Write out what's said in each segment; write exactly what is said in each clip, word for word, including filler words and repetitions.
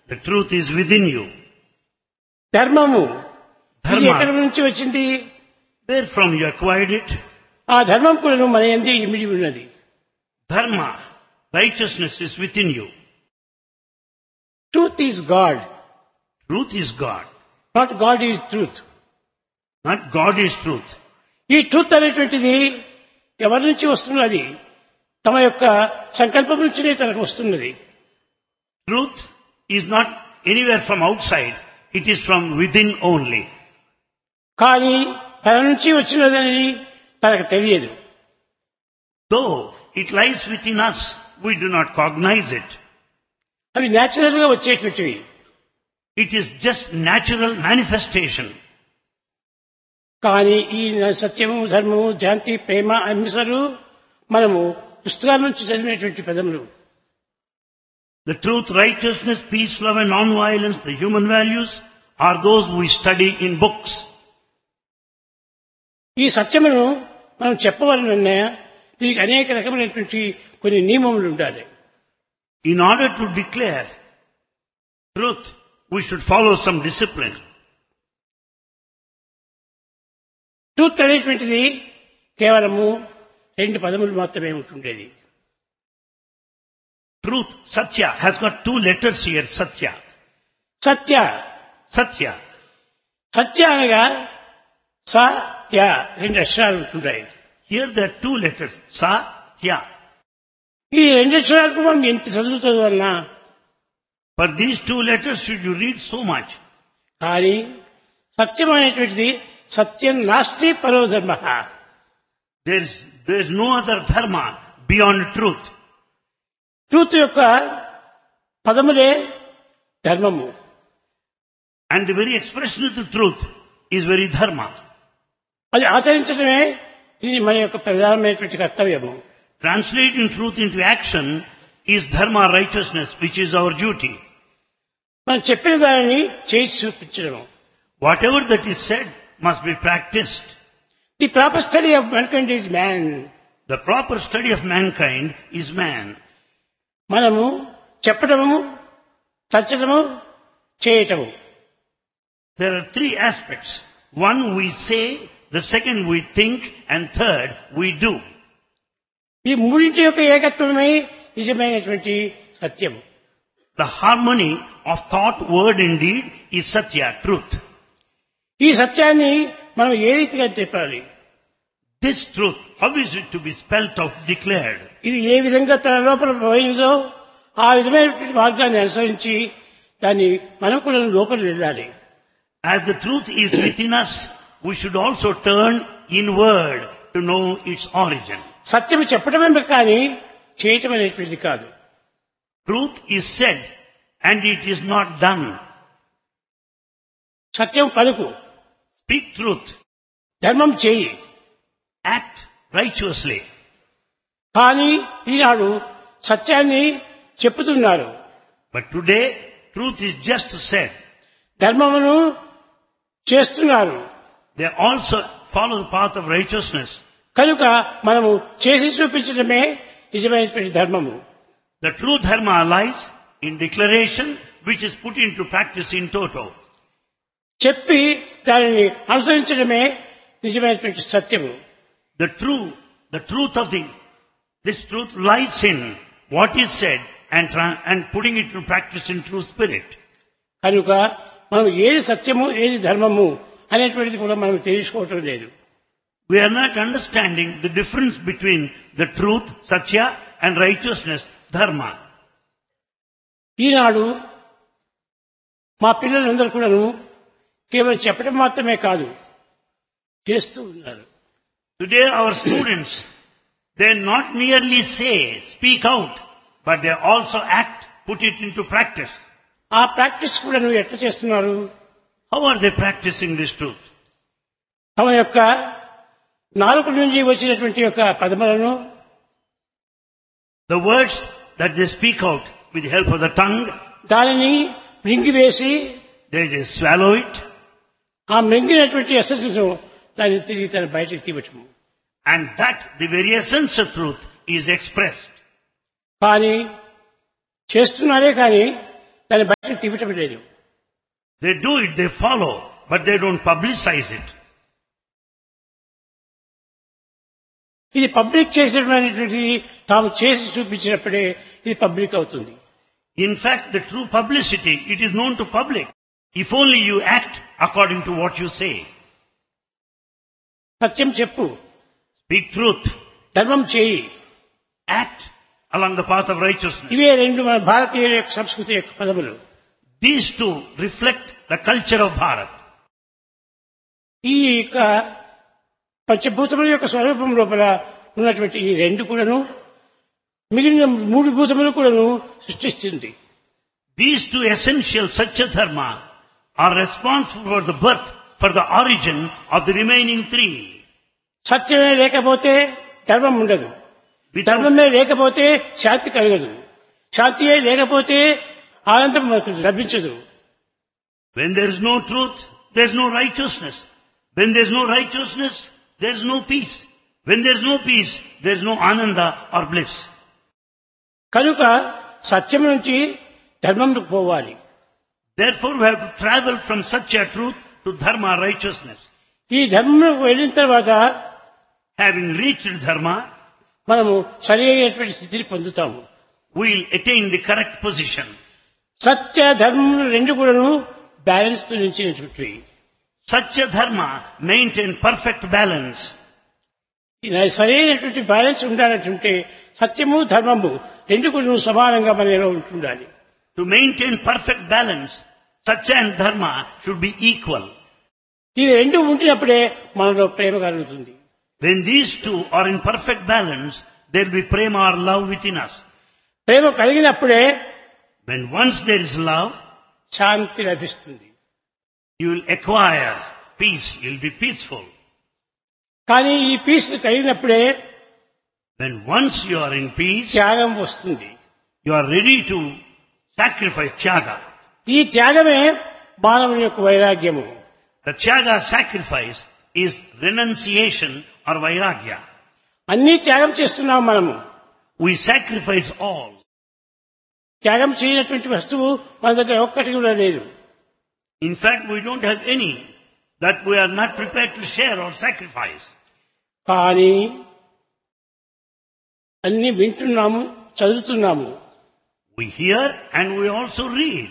The truth is within you. ధర్మము ఇది ఎక్కడి Dharma. నుంచి వచ్చింది? Where from you acquired it? ఆ ధర్మం కూడా మన యందే ఇమిడి ఉన్నది. Dharma. Righteousness is within you. Truth is God, Truth is God. Not God is truth. Not God is truth. ఈ ట్రూత్ అనేటువంటిది ఎవరి నుంచి వస్తున్నది? తమ యొక్క సంకల్పం నుంచినే తనకు వస్తున్నది. Truth is not anywhere from outside. It is from within only. కానీ తన నుంచి వచ్చినదని తనకు తెలియదు. Though it lies within us, we do not cognize it. అవి న్యాచురల్ గా వచ్చేటువంటివి. It is just natural manifestation. కానీ ఈ సత్యము, ధర్మము, శాంతి, ప్రేమ, అహింసలు మనము పుస్తకాల నుంచి చదివినటువంటి పదములు. The truth, righteousness, peace, love and non-violence, the human values, are those we study in books. ఈ సత్యమును మనం చెప్పవలనన్నా దీనికి అనేక రకమైనటువంటి కొన్ని నియమములు ఉండాలి. In order to declare truth, we should follow some discipline. Truth అనేటువంటిది కేవలము రెండు పదములు మాత్రమే ఉంటుండేది. Truth, Satya, has got two letters here, Satya. Satya, Satya. సత్య అనగా సత్య రెండు అక్షరాలు ఉంటుంటాయి. Here there are two letters, Satya. ఈ రెండు అక్షరాలకు మనం ఎంత చదువుతుంది వలన, For these two letters should you read so much. కానీ సత్యం అనేటువంటిది సత్యం నాస్తి పరో ధర్మ. There is, there is no other dharma beyond truth. Truth యొక్క పదములే ధర్మము. And the very expression of the truth is very dharma. అది ఆచరించడమే ఇది మన యొక్క ప్రధానమైనటువంటి కర్తవ్యము. Translating truth into action is dharma, righteousness, which is our duty. మనం చెప్పిన దానిని చేసి చూపించడము. Whatever that is said must be practiced. The proper study of mankind is man. The proper study of mankind is man. మనము చెప్పడము, తచ్చడము, చేయటము. There are three aspects. One we say, the second we think, and third we do. ఈ మూడింటి యొక్క ఏకత్వమే నిజమైనటువంటి సత్యము. The harmony of thought, word and deed is satya, truth. ఈ సత్యాన్ని మనం ఏ రీతిగా చెప్పాలి? This truth, how is it to be spelt out, declared? ఇది ఏ విధంగా తన లోపల పోయిందో ఆ విధమైనటువంటి మార్గాన్ని అనుసరించి దాన్ని మనం కూడా లోపల వెళ్ళాలి. As the truth is within us, we should also turn inward to know its origin. సత్యము చెప్పడమే కానీ చేయటం అనేటువంటిది కాదు. Truth is said and it is not done. సత్యం పలుకు, Speak truth, ధర్మం చేయి. act righteously. కానీ ఈనాడు సత్యాన్ని చెప్పుతున్నారు, But today, truth is just said. ధర్మమును చేస్తున్నారు. They also follow the path of righteousness. కనుక మనము చేసి చూపించడమే నిజమైనటువంటి ధర్మము. The true dharma lies in declaration, which is put into practice in toto. చెప్పి దానిని అనుసరించడమే నిజమైనటువంటి సత్యము. The true, the truth of the, this truth lies in what is said and, tra- and putting it into practice in true spirit. కనుక మనం ఏది సత్యము ఏది ధర్మము అనేటువంటిది కూడా మనం తెలుసుకోవటం లేదు. We are not understanding the difference between the truth, satya, and righteousness, dharma. ఈనాడు మా పిల్లలందరూ కూడాను కేవలం చెప్పడం మాత్రమే కాదు, చేస్తూ ఉన్నారు. Today our students, they not merely say, speak out, but they also act, put it into practice. ఆ ప్రాక్టీస్ కూడా నువ్వు ఎట్లా చేస్తున్నారు? How are they practicing this truth? తమ యొక్క నాలుక నుంచి వచ్చినటువంటి యొక్క పదములను, The words that they speak out with the help of the tongue, దానిని మృంగివేసి they just swallow it, ఆ మృంగినటువంటి ఎసెన్స్ దాన్ని తిరిగి తన బయటకు తీయటము. and that, the very essence of truth, is expressed. కానీ చేస్తున్నారే కానీ దాన్ని బయటకు తీయటం లేదు. They do it, they follow, but they don't publicize it. ఇది పబ్లిక్ చేసడం అనేటువంటిది తాము చేసి చూపించినప్పుడే ఇది పబ్లిక్ అవుతుంది. In fact, the true publicity, it is known to public. If only you act according to what you say. సత్యం చెప్పు, Speak truth. ధర్మం చేయి. Act along the path of righteousness. ఇవే రెండు మన భారతీయుల యొక్క సంస్కృతి యొక్క పదములు. These two reflect the culture of Bharat. ఈ యొక్క పంచభూతముల యొక్క స్వరూపం లోపల ఉన్నటువంటి ఈ రెండు కూడాను మిగిలిన మూడు భూతములు కూడాను సృష్టిస్తుంది. These two essential Satya Dharma are responsible for the birth, for the origin of the remaining three. సత్యమే లేకపోతే ధర్మం ఉండదు. Without, ధర్మమే లేకపోతే శాంతి కలగదు. శాంతియే లేకపోతే ఆనందం మనకు లభించదు. when there is no truth, there is no righteousness. When there is no righteousness, there is no peace. When there is no peace, there is no ananda or bliss. కనుక సత్యం నుంచి ధర్మంకు పోవాలి. Therefore, we have to travel from Satya, truth, to Dharma, righteousness. ఈ ధర్మంలోకి వెళ్ళిన తర్వాత Having reached Dharma, మనము సరి అయినటువంటి స్థితిని పొందుతాము. we will attain the correct position. సత్య ధర్మములు రెండు కూడాను బ్యాలెన్స్ తో నిలిచినటువంటివి. Satya Dharma maintain perfect balance. సరైనటువంటి బ్యాలెన్స్ ఉండాలంటే సత్యము ధర్మము రెండు కూడాను సమానంగా మనలో ఉంటుండాలి. To maintain perfect balance, Satya and Dharma should be equal. ఇవి రెండు ఉంటున్నప్పుడే మనలో ప్రేమ కలుగుతుంది. When these two are in perfect balance, there will be prema or love within us. Prema కలిగినప్పుడే When once there is love, శాంతి లభిస్తుంది. you will acquire peace, you will be peaceful. కానీ ఈ piece కలిగినప్పుడే When once you are in peace, త్యాగం వస్తుంది. you are ready to sacrifice Tyaga. ఈ త్యాగమే మానవుని యొక్క వైరాగ్యము. The Tyaga sacrifice is renunciation or vairagya. అన్నీ త్యాగం చేస్తున్నాం మనము. We sacrifice all. త్యాగం చేయనటువంటి వస్తువు మన దగ్గర ఒక్కటి కూడా లేదు. In fact, we don't have any that we are not prepared to share or sacrifice. కానీ అన్ని వింటున్నాము, చదువుతున్నాము. We hear and we also read.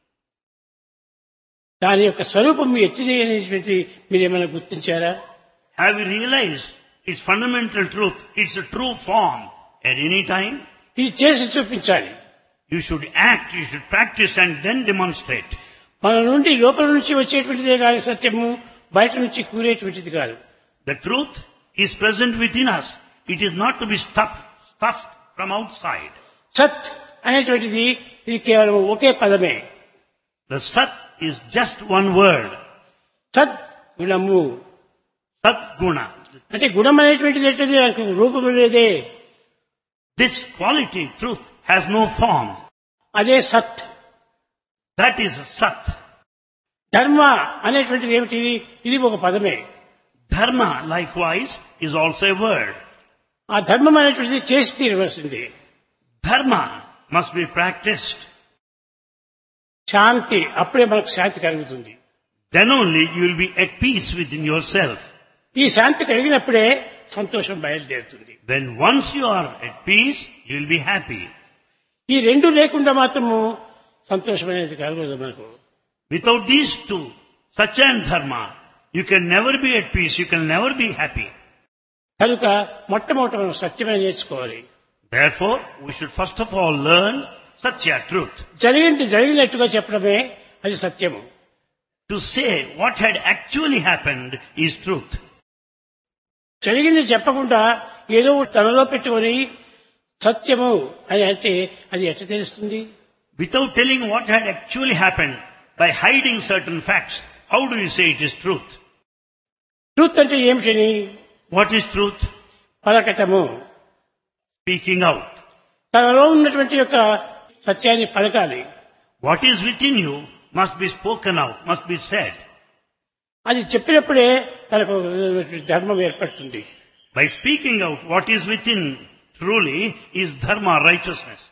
దాని యొక్క స్వరూపం ఎట్టిది అనేటువంటి మీరేమైనా గుర్తించారా? Have you realized its fundamental truth? It's a true form at any time. ఇది చేసి చూపించాలి. You should act, you should practice and then demonstrate. మన నుండి లోపల నుంచి వచ్చేటువంటిదే కాదు సత్యము, బయట నుంచి కూరేటువంటిది కాదు. The truth is present within us. It is not to be stuffed, stuffed from outside. సత్ అనేటువంటిది ఇది కేవలం ఒకే పదమే. The Sat is just one word. సత్ గుణము Sat Guna. అంటే గుణం అనేటువంటిది ఏంటది? దానికి రూపము లేదే. This quality, truth, has no form. అదే సత్. That is Sat. ధర్మ అనేటువంటిది ఏమిటి? ఇది ఒక పదమే. Dharma, likewise, is also a word. ఆ ధర్మం అనేటువంటిది చేసి తీరవలసింది. Dharma must be practiced. శాంతి, అప్పుడే మనకు శాంతి కలుగుతుంది. Then only you will be at peace within yourself. ఈ శాంతి కలిగినప్పుడే సంతోషం బయలుదేరుతుంది. When once you are at peace, you will be happy. ఈ రెండు లేకుండా మాత్రము సంతోషం అనేది కలగదు మనకు. Without these two, Satya and Dharma, you can never be at peace, you can never be happy. కనుక మొట్టమొదట మనం సత్యమే నేర్చుకోవాలి. Therefore, we should first of all learn Satya, truth. జరిగింది జరిగినట్టుగా చెప్పడమే అది సత్యము. To say what had actually happened is truth. జరిగింది చెప్పకుండా ఏదో తనలో పెట్టుకొని సత్యము అని అంటే అది ఎట్లా తెలుస్తుంది? Without telling what had actually happened, by hiding certain facts, how do you say it is truth? Truth అంటే ఏమిటని? What is truth? పలకటము. Speaking out. తనలో ఉన్నటువంటి యొక్క సత్యాన్ని పలకాలి. What is within you must be spoken out, must be said. అది చెప్పినప్పుడే తనకు ధర్మం ఏర్పడుతుంది. By speaking out what is within truly is dharma, righteousness.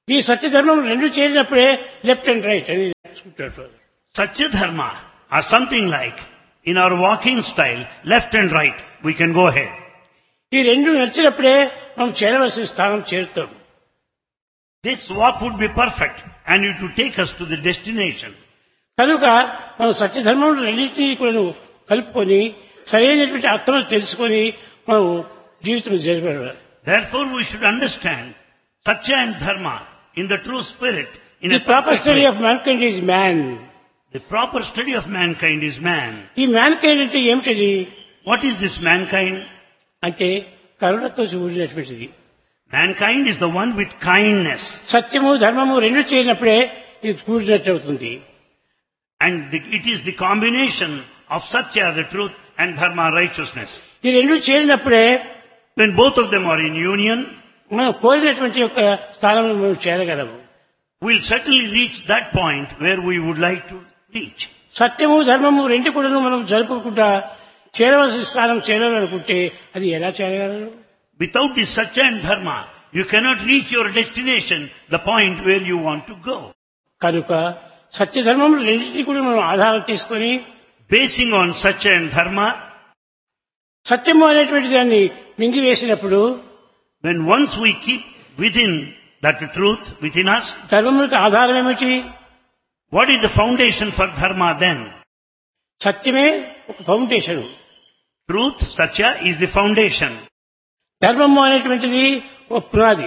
ఈ సత్యధర్మం రెండు చేరినప్పుడే లెఫ్ట్ అండ్ రైట్ అని నేర్చుకుంటారు. Satya Dharma or something like, in our walking style, left and right, we can go ahead. ఈ రెండు నచ్చినప్పుడే మనం చేరవలసిన స్థానం చేరుతాం. This walk would be perfect and it would take us to the destination. కనుక మనం సత్యధర్మం రెండింటినీ కూడా కలుపుకొని సరైనటువంటి అర్థం తెలుసుకొని మనం జీవితం జరిపాలి. Therefore we should understand Satya and Dharma in the true spirit. In The a proper perfect study way. of mankind is man. The proper study of mankind is man. ఈ mankind అంటే ఏమిటది? What is this mankind? అంటే కరుణతో కూడినటువంటిది. Mankind is the one with kindness. సత్యము ధర్మము రెండు చేరినప్పుడే ఇది కూడినట్టు అవుతుంది. And the, it is the combination of Satya, the truth, and Dharma, righteousness. ఈ రెండు చేరినప్పుడే When both of them are in union, మనం కోరినటువంటి యొక్క స్థానంలో మనం చేరగలము. we'll certainly reach that point where we would like to reach. సత్యము ధర్మము రెండు కూడా మనం జరుపుకుంటా చేరవలసిన స్థానం చేరాలనుకుంటే అది ఎలా చేరగలరు? Without this Satya and Dharma, you cannot reach your destination, the point where you want to go. కనుక సత్యధర్మములు రెండింటినీ కూడా మనం ఆధారం తీసుకొని Basing on Satya and Dharma, సత్యము అనేటువంటి దాన్ని మింగివేసినప్పుడు when once we keep within that truth within us, ధర్మములకు ఆధారం ఏమిటి? what is the foundation for Dharma then? సత్యమే ఒక foundation. Truth, Satya, is the foundation. ధర్మము అనేటువంటిది ఒక పునాది.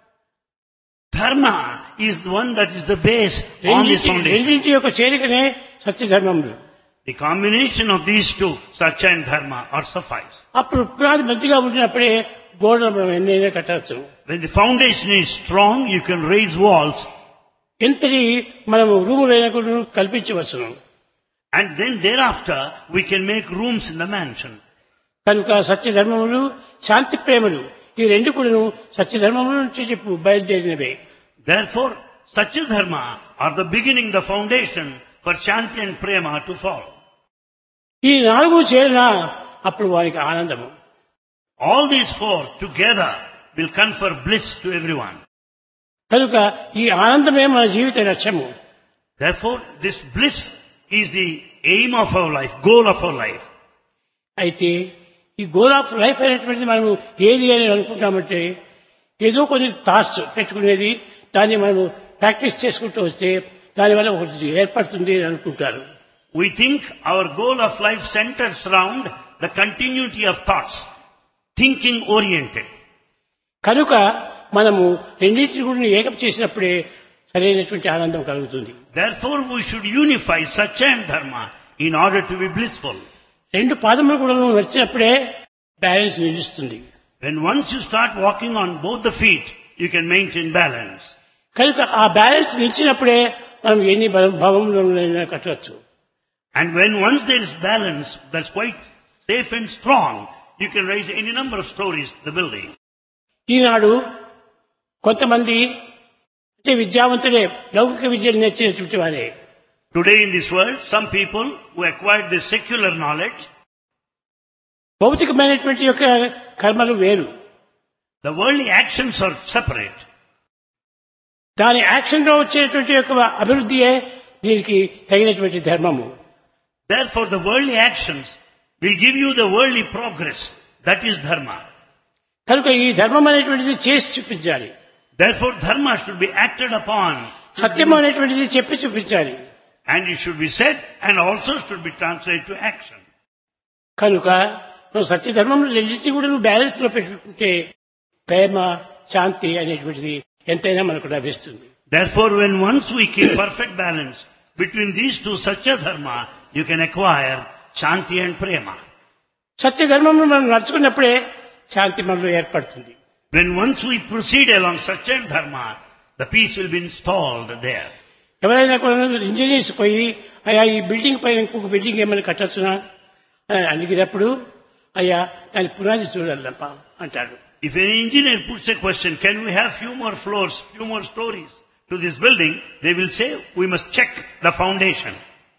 Dharma is the one that is the base on this రెండింటి foundation. రెండింటి యొక్క చేరికనే సత్యధర్మములు. The combination of these two, Satya and Dharma, are suffice. అప్పుడు పునాది మంచిగా ఉండినప్పుడే గోడలు మనం ఎన్నైనా కట్టవచ్చు. When the foundation is strong, you can raise walls, ఎంతటి మనము రూములైనా కూడా కల్పించవచ్చును. and then thereafter we can make rooms in the mansion. కనుక సత్యధర్మములు శాంతి ప్రేమలు ఈ రెండు కూడా సత్యధర్మముల నుంచి చెప్పు బయలుదేరినవే. Therefore, Satya Dharma are the beginning, the foundation for Shanti and Prema to follow. ఈ నాలుగు చేరినా అప్పుడు వారికి ఆనందము. All these four together will confer bliss to everyone. కనుక ఈ ఆనందమే మన జీవిత లక్ష్యము. Therefore, this bliss is the aim of our life, goal of our life. అయితే ఈ గోల్ ఆఫ్ లైఫ్ అనేటువంటిది మనము ఏది అని అనుకుంటామంటే ఏదో కొన్ని థాట్స్ పెట్టుకునేది, దాన్ని మనము ప్రాక్టీస్ చేసుకుంటూ వస్తే దానివల్ల ఒకటి ఏర్పడుతుంది అని అనుకుంటారు. We think our goal of life centers around the continuity of thoughts, thinking oriented. కనుక మనము రెండింటిని కూడా ఏకం చేసినప్పుడే సరైనటువంటి ఆనందం కలుగుతుంది. Therefore, we should unify Satya and Dharma in order to be blissful. రెండు పాదములు కూడా నడిచినప్పుడే బ్యాలెన్స్ నిలుస్తుంది. When once you start walking on both the feet, you can maintain balance. కనుక ఆ బ్యాలెన్స్ నిలిచినప్పుడే మనం ఎన్ని భవములైనా కట్టవచ్చు. And when once there is balance, that's quite safe and strong, you can raise any number of stories, the building. ఈనాడు కొంతమంది అంటే విద్యావంతులే లౌకిక విద్యను నేర్చినటువంటి వారే. Today in this world, some people who acquired this secular knowledge, భౌతికమైనటువంటి యొక్క కర్మలు వేరు. the worldly actions are separate. దాని యాక్షన్ లో వచ్చేటువంటి యొక్క అభివృద్ధియే దీనికి తగినటువంటి ధర్మము. Therefore, the worldly actions will give you the worldly progress. That is dharma. కనుక ఈ ధర్మం అనేటువంటిది చేసి చూపించాలి. Therefore, dharma should be acted upon. సత్యం అనేటువంటిది చెప్పి చూపించాలి. And it should be said and also should be translated to action. కనుక నువ్వు సత్యధర్మంలో రెండింటినీ కూడా నువ్వు బ్యాలెన్స్ లో పెట్టుకుంటే ప్రేమ శాంతి అనేటువంటిది ఎంతైనా మనకు లభిస్తుంది. Therefore, when once we keep perfect balance between these two Satya Dharma, you can acquire Shanti and Prema. సత్యధర్మంలో మనం నడుచుకున్నప్పుడే శాంతి మనలో ఏర్పడుతుంది. When once we proceed along Satya and Dharma, the peace will be installed there. ఎవరైనా కూడా engineers పోయి అయ్యా ఈ building పైన ఇంకొక బిల్డింగ్ ఏమైనా కట్టొచ్చునా అని అడిగినప్పుడు అయ్యా దాని పునాది చూడాలప్ప అంటాడు. If an engineer puts a question, can we have few more floors, few more stories to this building, they will say, we must check the foundation.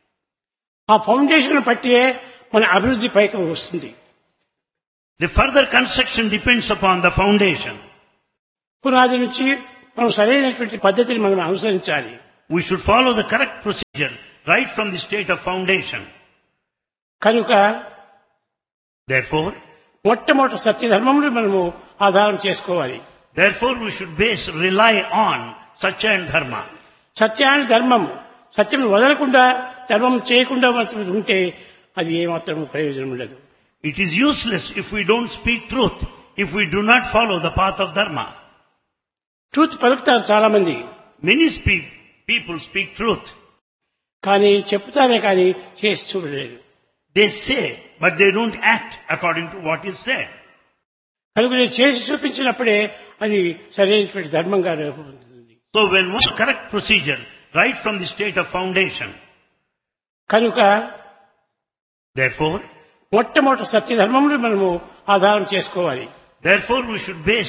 ఆ ఫౌండేషన్ బట్టే మన అభివృద్ధి పైకి వస్తుంది. The further construction depends upon the foundation. పునాది నుంచి మనం సరైనటువంటి పద్ధతిని మనం అనుసరించాలి. We should follow the correct procedure right from the state of foundation. కనుక Therefore, మొట్టమొదటి సత్యధర్మములు మనము ఆధారం చేసుకోవాలి. therefore we should base, rely on Satya and Dharma. సత్యాన్ని ధర్మము సత్యం వదలకుండా ధర్మం చేయకుండా మాత్రం ఉంటే అది ఏమాత్రం ప్రయోజనం ఉండదు. It is useless if we don't speak truth, if we do not follow the path of Dharma. Truth పలుకుతారు చాలా మంది, Many speak, people speak truth. కానీ చెప్తారే కానీ చేసి చూడలేదు. They say, but they don't act according to what is said. కనుక నేను చేసి చూపించినప్పుడే అది సరైనటువంటి ధర్మంగా రూపొందుతుంది. So when one correct procedure right from the state of foundation, కనుక therefore, మొట్టమొదటి సత్యధర్మములు మనము ఆధారం చేసుకోవాలి. therefore we should base